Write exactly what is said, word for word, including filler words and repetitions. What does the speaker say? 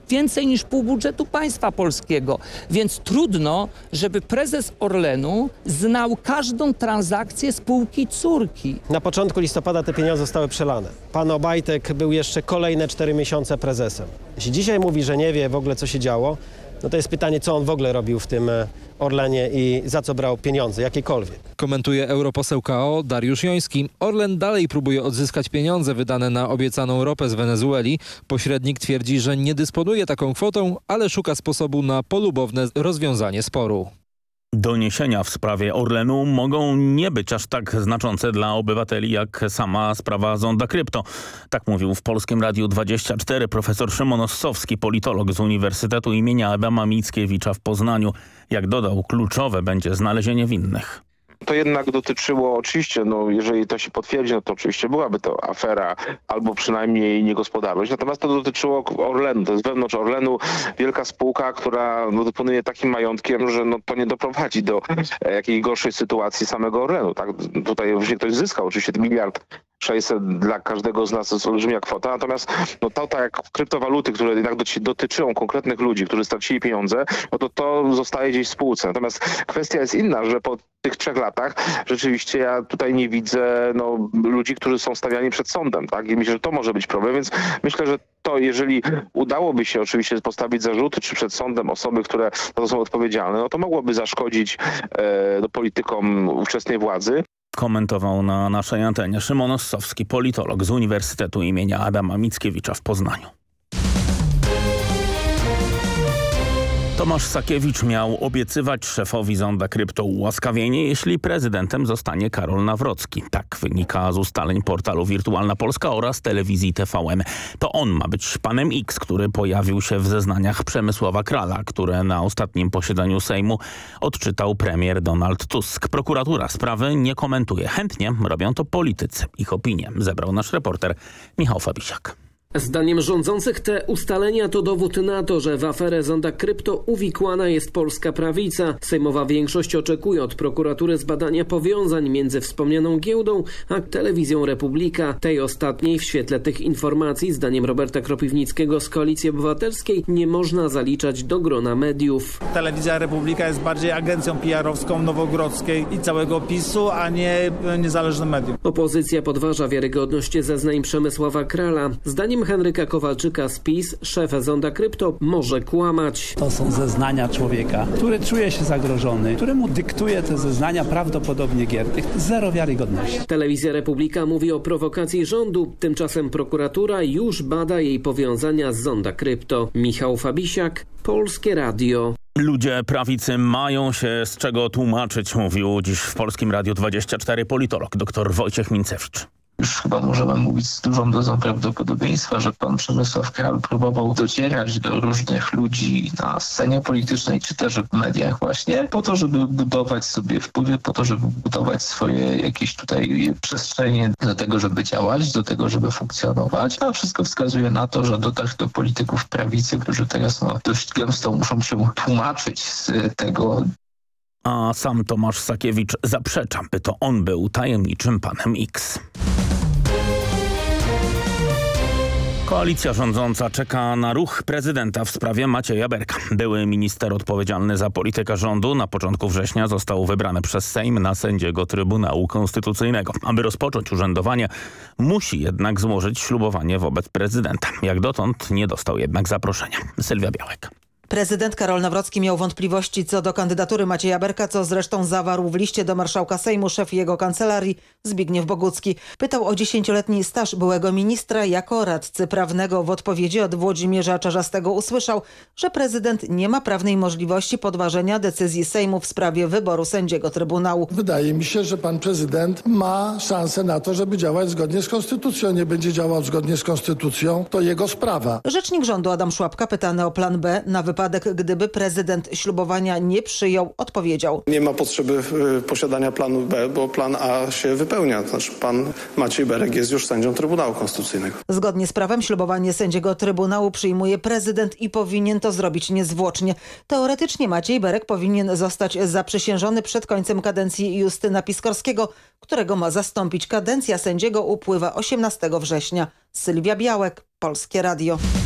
więcej niż pół budżetu państwa polskiego. Więc trudno, żeby prezes Orlenu znał każdą transakcję spółki córki. Na początku listopada te pieniądze zostały przelane. Pan Obajtek był jeszcze kolejne cztery miesiące prezesem. Jeśli dzisiaj mówi, że nie wie w ogóle, co się działo, no to jest pytanie, co on w ogóle robił w tym Orlenie i za co brał pieniądze, jakiekolwiek. Komentuje europoseł K O Dariusz Joński. Orlen dalej próbuje odzyskać pieniądze wydane na obiecaną ropę z Wenezueli. Pośrednik twierdzi, że nie dysponuje taką kwotą, ale szuka sposobu na polubowne rozwiązanie sporu. Doniesienia w sprawie Orlenu mogą nie być aż tak znaczące dla obywateli jak sama sprawa Zonda Krypto. Tak mówił w Polskim Radiu dwadzieścia cztery profesor Szymon Ossowski, politolog z Uniwersytetu imienia Adama Mickiewicza w Poznaniu. Jak dodał, kluczowe będzie znalezienie winnych. To jednak dotyczyło oczywiście, no jeżeli to się potwierdzi, no to oczywiście byłaby to afera albo przynajmniej niegospodarność. Natomiast to dotyczyło Orlenu. To jest wewnątrz Orlenu wielka spółka, która no, dysponuje takim majątkiem, że no, to nie doprowadzi do e, jakiejś gorszej sytuacji samego Orlenu. Tak? Tutaj właśnie ktoś zyskał oczywiście miliard sześćset dla każdego z nas to jest olbrzymia kwota, natomiast no to tak jak kryptowaluty, które jednak dotyczą konkretnych ludzi, którzy stracili pieniądze, no to to zostaje gdzieś w spółce. Natomiast kwestia jest inna, że po tych trzech latach rzeczywiście ja tutaj nie widzę no, ludzi, którzy są stawiani przed sądem, tak? I myślę, że to może być problem, więc myślę, że to jeżeli udałoby się oczywiście postawić zarzuty, czy przed sądem osoby, które za to są odpowiedzialne, no to mogłoby zaszkodzić e, do politykom ówczesnej władzy. Komentował na naszej antenie Szymon Ossowski, politolog z Uniwersytetu imienia Adama Mickiewicza w Poznaniu. Tomasz Sakiewicz miał obiecywać szefowi Zonda Krypto ułaskawienie, jeśli prezydentem zostanie Karol Nawrocki. Tak wynika z ustaleń portalu Wirtualna Polska oraz telewizji T V N. To on ma być panem X, który pojawił się w zeznaniach Przemysława Krala, które na ostatnim posiedzeniu Sejmu odczytał premier Donald Tusk. Prokuratura sprawy nie komentuje. Chętnie robią to politycy. Ich opinię zebrał nasz reporter Michał Fabisiak. Zdaniem rządzących te ustalenia to dowód na to, że w aferę Zonda Krypto uwikłana jest polska prawica. Sejmowa większość oczekuje od prokuratury zbadania powiązań między wspomnianą giełdą a telewizją Republika. Tej ostatniej w świetle tych informacji, zdaniem Roberta Kropiwnickiego z Koalicji Obywatelskiej, nie można zaliczać do grona mediów. Telewizja Republika jest bardziej agencją P R-owską Nowogrodzkiej i całego PiSu, a nie niezależnym medium. Opozycja podważa wiarygodność zeznań Przemysława Krala. Zdaniem Henryka Kowalczyka z PiS, szef Zonda Krypto może kłamać. To są zeznania człowieka, który czuje się zagrożony, któremu dyktuje te zeznania prawdopodobnie Giertych. Zero wiarygodności. Telewizja Republika mówi o prowokacji rządu, tymczasem prokuratura już bada jej powiązania z Zonda Krypto. Michał Fabisiak, Polskie Radio. Ludzie prawicy mają się z czego tłumaczyć, mówił dziś w Polskim Radiu dwadzieścia cztery politolog dr Wojciech Mincewicz. Już chyba możemy mówić z dużą dozą prawdopodobieństwa, że pan Przemysław Kral próbował docierać do różnych ludzi na scenie politycznej, czy też w mediach właśnie, po to, żeby budować sobie wpływy, po to, żeby budować swoje jakieś tutaj przestrzenie do tego, żeby działać, do tego, żeby funkcjonować. A wszystko wskazuje na to, że dotarł do polityków prawicy, którzy teraz no, dość gęsto muszą się tłumaczyć z tego. A sam Tomasz Sakiewicz zaprzecza, by to on był tajemniczym panem X. Koalicja rządząca czeka na ruch prezydenta w sprawie Macieja Berka. Były minister odpowiedzialny za politykę rządu na początku września został wybrany przez Sejm na sędziego Trybunału Konstytucyjnego. Aby rozpocząć urzędowanie, musi jednak złożyć ślubowanie wobec prezydenta. Jak dotąd nie dostał jednak zaproszenia. Sylwia Białek. Prezydent Karol Nawrocki miał wątpliwości co do kandydatury Macieja Berka, co zresztą zawarł w liście do marszałka Sejmu szef jego kancelarii Zbigniew Bogucki. Pytał o dziesięcioletni staż byłego ministra. Jako radcy prawnego w odpowiedzi od Włodzimierza Czarzastego usłyszał, że prezydent nie ma prawnej możliwości podważenia decyzji Sejmu w sprawie wyboru sędziego Trybunału. Wydaje mi się, że pan prezydent ma szansę na to, żeby działać zgodnie z konstytucją. Nie będzie działał zgodnie z konstytucją, to jego sprawa. Rzecznik rządu Adam Szłapka, pytany o plan B na wypadek wypadek, gdyby prezydent ślubowania nie przyjął, odpowiedział. Nie ma potrzeby posiadania planu B, bo plan A się wypełnia. Znaczy pan Maciej Berek jest już sędzią Trybunału Konstytucyjnego. Zgodnie z prawem ślubowanie sędziego Trybunału przyjmuje prezydent i powinien to zrobić niezwłocznie. Teoretycznie Maciej Berek powinien zostać zaprzysiężony przed końcem kadencji Justyna Piskorskiego, którego ma zastąpić. Kadencja sędziego upływa osiemnastego września. Sylwia Białek, Polskie Radio.